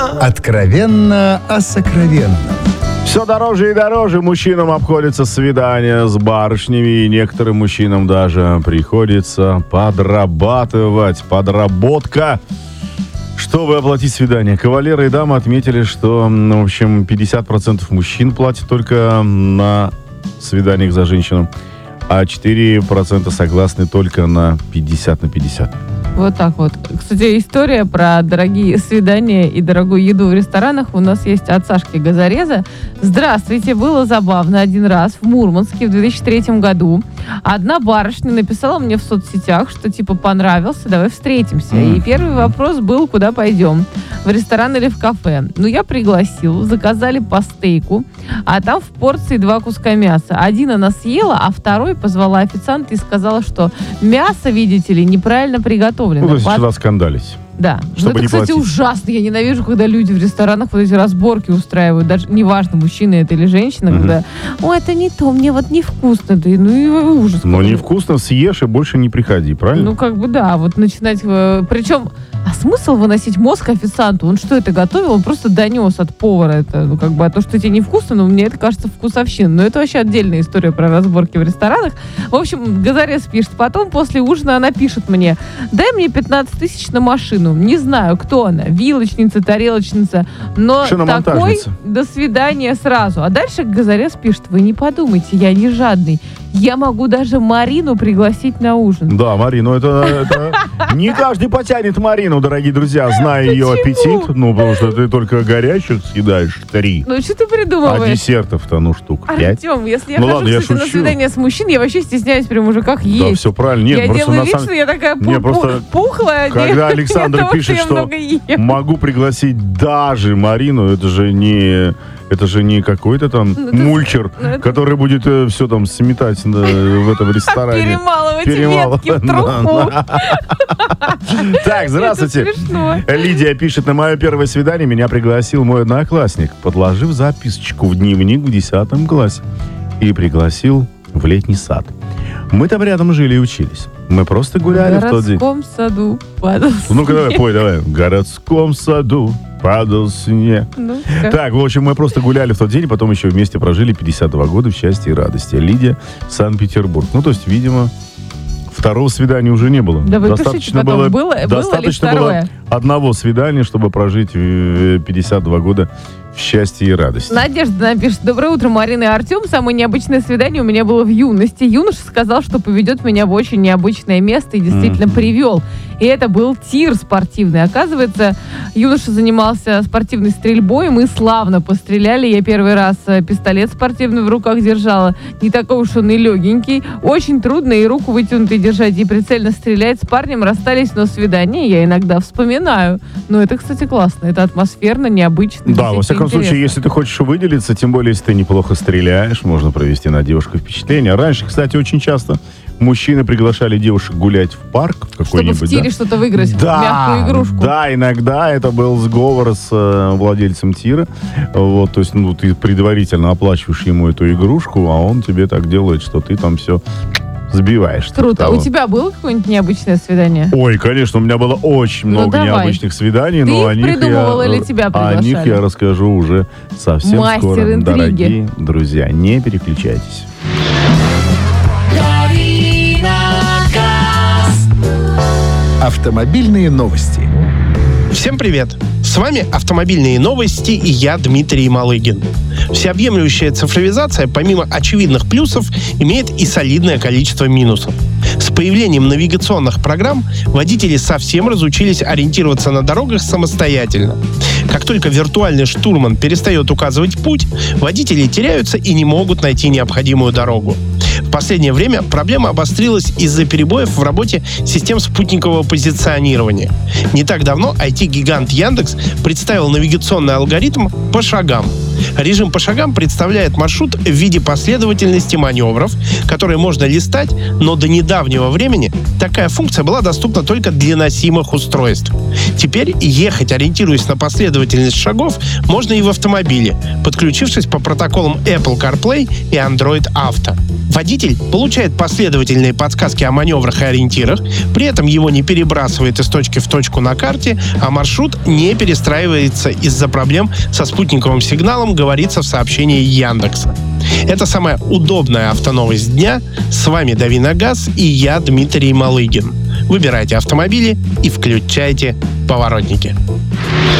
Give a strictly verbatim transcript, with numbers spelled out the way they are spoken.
Откровенно о сокровенном. Все дороже и дороже мужчинам обходится свидание с барышнями, и некоторым мужчинам даже приходится подрабатывать. Подработка, чтобы оплатить свидание. Кавалеры и дамы отметили, что, в общем, пятьдесят процентов мужчин платят только на свиданиях за женщину, а четыре процента согласны только на пятьдесят на пятьдесят. Вот так вот. Кстати, история про дорогие свидания и дорогую еду в ресторанах у нас есть от Сашки Газореза. Здравствуйте, было забавно один раз в Мурманске в две тысячи третьем году. Одна барышня написала мне в соцсетях, что типа понравился, давай встретимся. Mm. И первый вопрос был, куда пойдем? В ресторан или в кафе? Ну, я пригласил, заказали по стейку, а там в порции два куска мяса. Один она съела, а второй позвала официанта и сказала, что мясо, видите ли, неправильно приготовлено. Ну, то есть Под... сюда скандались. Да. Чтобы это, не кстати, платить. ужасно. Я ненавижу, когда люди в ресторанах вот эти разборки устраивают. Даже неважно, мужчина это или женщина, mm-hmm. когда «Ой, это не то, мне вот невкусно». Да, ну и ужас. Но невкусно съешь и больше не приходи, правильно? Ну, как бы да. Вот начинать... Причем, а смысл выносить мозг официанту? Он что это готовил? Он просто донес от повара это. Ну, как бы, а то, что тебе невкусно, но мне это кажется вкусовщина. Но это вообще отдельная история про разборки в ресторанах. В общем, Газорез пишет. Потом, после ужина, она пишет мне: дай мне пятнадцать тысяч на машину. Не знаю, кто она. Вилочница, тарелочница. Но такой до свидания сразу. А дальше Газорез пишет: вы не подумайте, я не жадный. Я могу даже Марину пригласить на ужин. Да, Марину, это, это не каждый потянет Марину, дорогие друзья, зная ее аппетит. Ну, потому что ты только горячих съедаешь три. Ну, что ты придумываешь? А десертов-то, ну, штук пять. Артем, если я ну, хожу, ладно, кстати, я на свидание с мужчиной, я вообще стесняюсь при мужиках есть. Да, все правильно. Нет, я просто делаю на вид, самом... что я такая Не, пух- просто пухлая. Когда Александр пишет, что могу пригласить даже Марину, это же не... Это же не какой-то там ну, мульчер, ну, это... который будет э, все там сметать на, в этом ресторане. Перемалывать ветки в труху. Так, здравствуйте. Лидия пишет: на мое первое свидание меня пригласил мой одноклассник, подложив записочку в дневник в десятом классе. И пригласил в летний сад. Мы там рядом жили и учились. Мы просто гуляли в тот день. В городском саду падал снег. Ну-ка давай, пой, давай. В городском саду падал снег. Ну, так, в общем, мы просто гуляли в тот день, потом еще вместе прожили пятьдесят два года в счастье и радости. Лидия, Санкт-Петербург. Ну, то есть, видимо, второго свидания уже не было. Да вы достаточно было, было, достаточно было, было одного свидания, чтобы прожить пятьдесят два года в счастье и радости. Надежда напишет: доброе утро, Марина и Артем. Самое необычное свидание у меня было в юности. Юноша сказал, что поведет меня в очень необычное место, и действительно mm-hmm. привел. И это был тир спортивный. Оказывается, юноша занимался спортивной стрельбой. Мы славно постреляли. Я первый раз пистолет спортивный в руках держала. Не такой уж он и легенький. Очень трудно и руку вытянутой держать, и прицельно стрелять. С парнем расстались, но свидание я иногда вспоминаю. Но это, кстати, классно. Это атмосферно, необычно. Да, во всяком случае, если ты хочешь выделиться, тем более, если ты неплохо стреляешь, можно провести на девушку впечатление. Раньше, кстати, очень часто мужчины приглашали девушек гулять в парк какой-нибудь. Чтобы в тире да? что-то выиграть, да, мягкую игрушку. Да, иногда это был сговор с э, владельцем тира. Вот, то есть, ну, ты предварительно оплачиваешь ему эту игрушку, а он тебе так делает, что ты там все сбиваешь. Круто. У тебя было какое-нибудь необычное свидание? Ой, конечно, у меня было очень ну, много давай. необычных свиданий, ты но их о них придумывала я, или тебя приглашали? О них я расскажу уже совсем Мастер скоро. интриги. Дорогие друзья, не переключайтесь. Автомобильные новости. Всем привет! С вами «Автомобильные новости» и я, Дмитрий Малыгин. Всеобъемлющая цифровизация, помимо очевидных плюсов, имеет и солидное количество минусов. С появлением навигационных программ водители совсем разучились ориентироваться на дорогах самостоятельно. Как только виртуальный штурман перестает указывать путь, водители теряются и не могут найти необходимую дорогу. В последнее время проблема обострилась из-за перебоев в работе систем спутникового позиционирования. Не так давно ай ти-гигант Яндекс представил навигационный алгоритм по шагам. Режим по шагам представляет маршрут в виде последовательности маневров, которые можно листать, но до недавнего времени такая функция была доступна только для носимых устройств. Теперь ехать, ориентируясь на последовательность шагов, можно и в автомобиле, подключившись по протоколам Apple CarPlay и Android Auto. Водитель получает последовательные подсказки о маневрах и ориентирах, при этом его не перебрасывает из точки в точку на карте, а маршрут не перестраивается из-за проблем со спутниковым сигналом, говорится в сообщении Яндекса. Это самая удобная автоновость дня. С вами Дави на газ и я, Дмитрий Малыгин. Выбирайте автомобили и включайте поворотники.